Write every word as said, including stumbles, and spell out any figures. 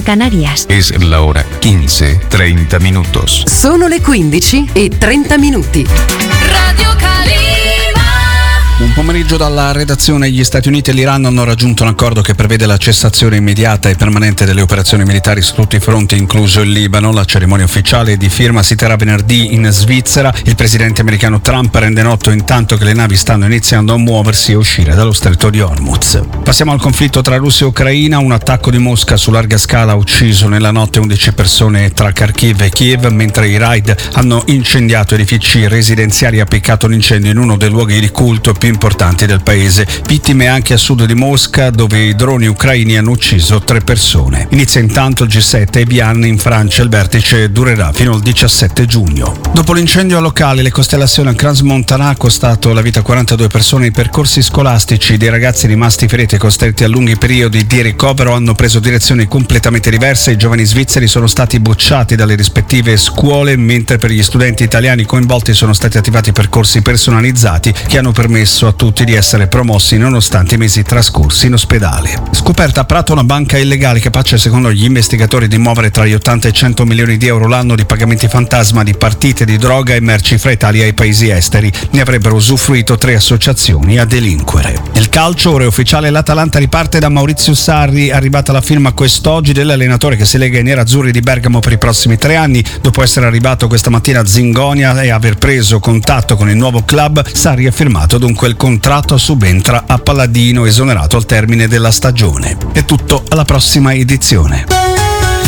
Canarias. Es la hora quince, treinta minutos. Sono le quindici e trenta minuti. Radio Calima. Buon pomeriggio dalla redazione. Gli Stati Uniti e l'Iran hanno raggiunto un accordo che prevede la cessazione immediata e permanente delle operazioni militari su tutti i fronti, incluso il Libano. La cerimonia ufficiale di firma si terrà venerdì in Svizzera. Il presidente americano Trump rende noto intanto che le navi stanno iniziando a muoversi e uscire dallo stretto di Hormuz. Passiamo al conflitto tra Russia e Ucraina. Un attacco di Mosca su larga scala ha ucciso nella notte undici persone tra Kharkiv e Kiev, mentre i raid hanno incendiato edifici residenziali e appiccato l'incendio in uno dei luoghi di culto più importanti del paese. Vittime anche a sud di Mosca, dove i droni ucraini hanno ucciso tre persone. Inizia intanto il G sette a Evian in Francia. Il vertice durerà fino al diciassette giugno. Dopo l'incendio locale, le costellazioni a Crans-Montana ha costato la vita a quarantadue persone. I percorsi scolastici dei ragazzi rimasti feriti e costretti a lunghi periodi di ricovero hanno preso direzioni completamente diverse. I giovani svizzeri sono stati bocciati dalle rispettive scuole, mentre per gli studenti italiani coinvolti sono stati attivati percorsi personalizzati che hanno permesso a tutti di essere promossi nonostante i mesi trascorsi in ospedale. Scoperta a Prato una banca illegale capace, secondo gli investigatori, di muovere tra gli ottanta e cento milioni di euro l'anno di pagamenti fantasma di partite di droga e merci fra Italia e i paesi esteri. Ne avrebbero usufruito tre associazioni a delinquere. Nel calcio, ora è ufficiale, l'Atalanta riparte da Maurizio Sarri. Arrivata la firma quest'oggi dell'allenatore che si lega ai nerazzurri di Bergamo per i prossimi tre anni. Dopo essere arrivato questa mattina a Zingonia e aver preso contatto con il nuovo club, Sarri ha firmato dunque il contratto, subentra a Palladino, esonerato al termine della stagione. È tutto, alla prossima edizione.